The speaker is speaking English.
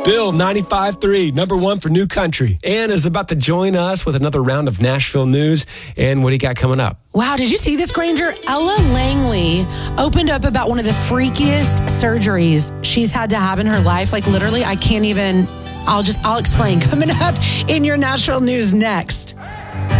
Bill 95.3, number one for New Country. Ann is about to join us with another round of Nashville news. And what do you got coming up? Wow, did you see this, Granger? Ella Langley opened up about one of the freakiest surgeries she's had to have in her life. Like literally, I can't even, I'll explain. Coming up in your Nashville news next.